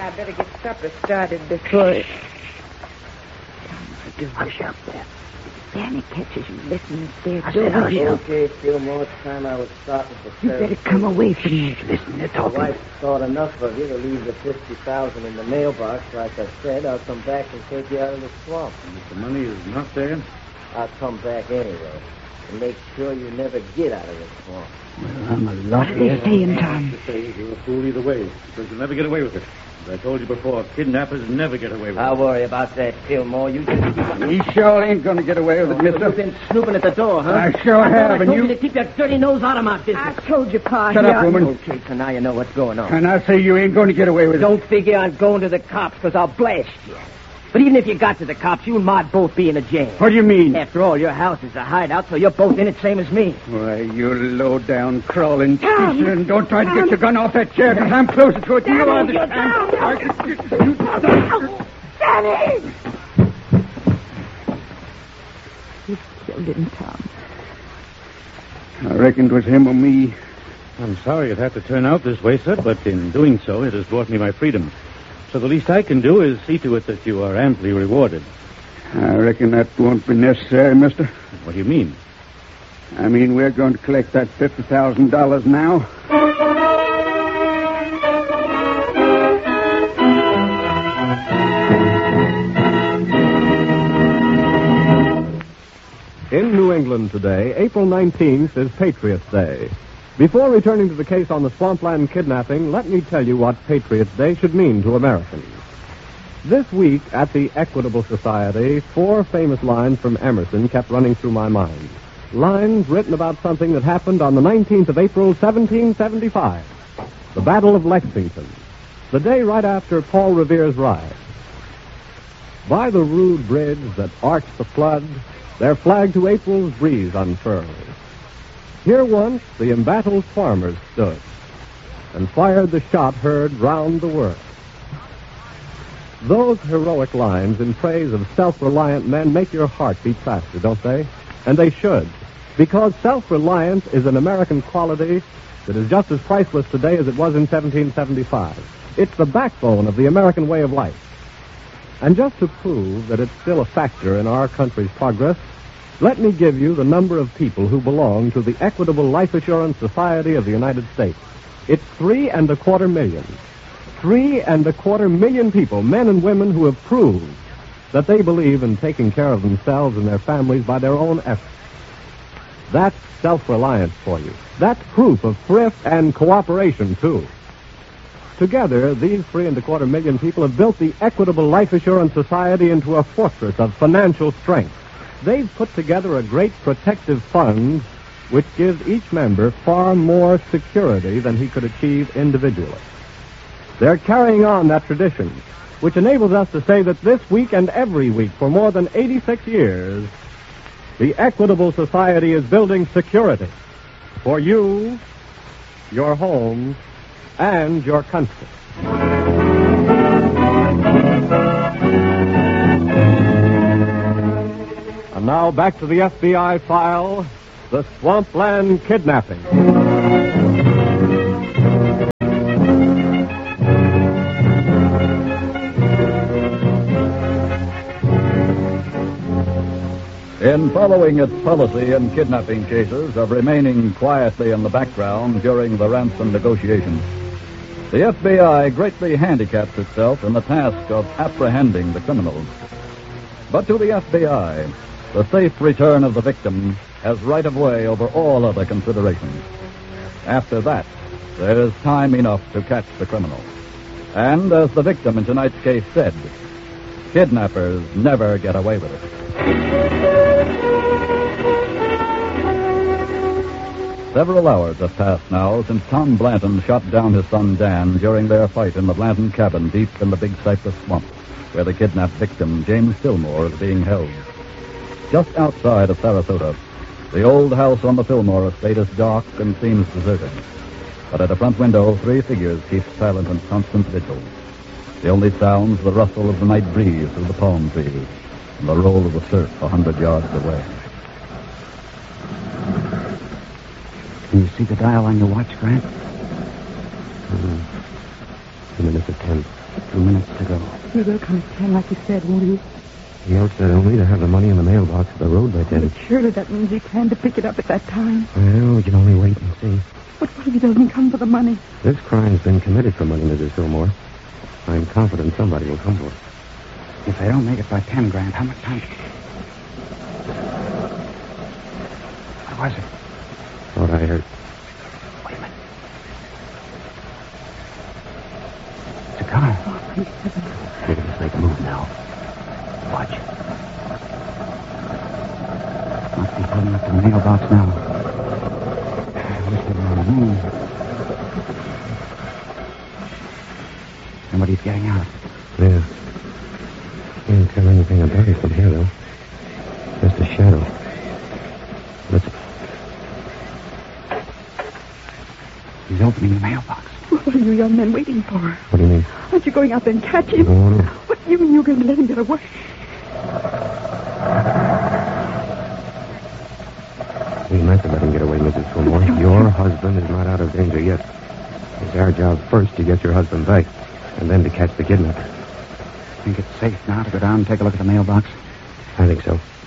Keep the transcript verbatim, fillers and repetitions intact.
I better get supper started before it... Hush up there. Danny catches you listening there. I said, hush up. Okay, Fillmore, it's time I was starting for You better come away from me. Listen, they're My talking. wife thought enough of you to leave the fifty thousand in the mailbox. Like I said, I'll come back and take you out of the swamp. And if the money is not there? I'll come back anyway and make sure you never get out of the swamp. Well, I'm a lot What are they saying, I Tom? have to say, you're a fool either way, because you'll never get away with it. As I told you before, kidnappers never get away with I'll it. worry about that, Fillmore. You just keep... He sure ain't going to get away with it, mister. You've been snooping at the door, huh? I sure have, I and told you... you to keep your dirty nose out of my I business. told you, Pa. Shut here, up, woman. Okay, so now you know what's going on. And I say you ain't going to get away with it. Don't figure on going to the cops, because I'll blast you. But even if you got to the cops, you and Maud both be in a jail. What do you mean? After all, your house is a hideout, so you're both in it, same as me. Why, you low-down, crawling Tom! creature, and don't try to Tom! get your gun off that chair, because I'm closer to it than you are this You're time. down. I- you- Danny! You killed him, Tom. I reckon it was him or me. I'm sorry it had to turn out this way, sir, but in doing so, it has brought me my freedom. So the least I can do is see to it that you are amply rewarded. I reckon that won't be necessary, mister. What do you mean? I mean, we're going to collect that fifty thousand dollars now. In New England today, April nineteenth is Patriots' Day. Before returning to the case on the Swampland kidnapping, let me tell you what Patriots' Day should mean to Americans. This week at the Equitable Society, four famous lines from Emerson kept running through my mind. Lines written about something that happened on the nineteenth of April, seventeen seventy-five. The Battle of Lexington. The day right after Paul Revere's ride. By the rude bridge that arched the flood, their flag to April's breeze unfurled. Here once the embattled farmers stood and fired the shot heard round the world. Those heroic lines in praise of self-reliant men make your heart beat faster, don't they? And they should, because self-reliance is an American quality that is just as priceless today as it was in seventeen seventy-five. It's the backbone of the American way of life. And just to prove that it's still a factor in our country's progress, let me give you the number of people who belong to the Equitable Life Assurance Society of the United States. It's three and a quarter million. Three and a quarter million people, men and women, who have proved that they believe in taking care of themselves and their families by their own efforts. That's self-reliance for you. That's proof of thrift and cooperation, too. Together, these three and a quarter million people have built the Equitable Life Assurance Society into a fortress of financial strength. They've put together a great protective fund which gives each member far more security than he could achieve individually. They're carrying on that tradition, which enables us to say that this week and every week for more than eighty-six years, the Equitable Society is building security for you, your home, and your country. And now back to the F B I file, the Swampland Kidnapping. In following its policy in kidnapping cases of remaining quietly in the background during the ransom negotiations, the F B I greatly handicaps itself in the task of apprehending the criminals. But to the F B I, the safe return of the victim has right of way over all other considerations. After that, there is time enough to catch the criminal. And as the victim in tonight's case said, kidnappers never get away with it. Several hours have passed now since Tom Blanton shot down his son Dan during their fight in the Blanton cabin deep in the Big Cypress Swamp, where the kidnapped victim, James Fillmore, is being held. Just outside of Sarasota, the old house on the Fillmore estate is dark and seems deserted. But at a front window, three figures keep silent and constant vigil. The only sounds the rustle of the night breeze through the palm trees and the roll of the surf a hundred yards away. Can you see the dial on your watch, Grant? Uh, Two minutes of ten. Two minutes to go. You will come at ten, like you said, won't you? The note said only to have the money in the mailbox at the road by ten. But surely that means he planned to pick it up at that time. Well, we can only wait and see. But what if he doesn't come for the money? This crime's been committed for money, Missus Fillmore. I'm confident somebody will come for it. If they don't make it by ten, Grant, how much time? What was it? Thought I heard. Wait a minute. It's a car. Oh, please, heaven. Look at this make a move now. Watch. Must be pulling up to the mailbox now. I wish they were on the move. Somebody's getting out. Yeah. Can't tell anything about it from here, though. Just a shadow. Listen. He's opening the mailbox. What are you young men waiting for? What do you mean? Aren't you going out there and catch him? No, no. What do you mean you're going to let him get away? We meant to let him get away, Missus Fillmore. Your husband is not out of danger yet. It's our job first to get your husband back, and then to catch the kidnapper. Think it's safe now to go down and take a look at the mailbox? I think so.